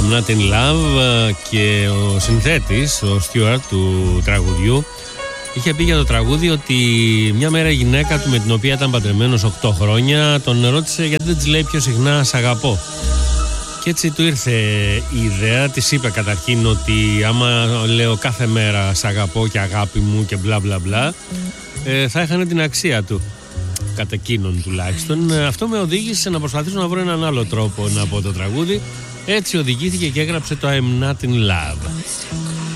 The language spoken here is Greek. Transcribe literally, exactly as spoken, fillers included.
I'm Not In Love, και ο συνθέτης, ο Στιούαρτ του τραγουδιού, είχε πει για το τραγούδι ότι μια μέρα η γυναίκα του με την οποία ήταν παντρεμένος οκτώ χρόνια τον ρώτησε γιατί δεν της λέει πιο συχνά «σ' αγαπώ». Και έτσι του ήρθε η ιδέα, της είπε καταρχήν ότι άμα λέω κάθε μέρα «σ' αγαπώ» και «αγάπη μου» και μπλα μπλα μπλα, ε, θα έχανε την αξία του, κατά εκείνον τουλάχιστον. Αυτό με οδήγησε να προσπαθήσω να βρω έναν άλλο τρόπο να πω το τραγούδι. Έτσι οδηγήθηκε και έγραψε το I'm Not In Love.